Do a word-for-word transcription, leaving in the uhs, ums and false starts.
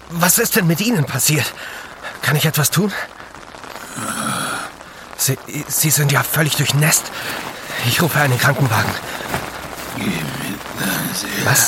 Was ist denn mit Ihnen passiert? Kann ich etwas tun? Sie, Sie sind ja völlig durchnässt. Ich rufe einen Krankenwagen. Geh mit deiner Seele. Was?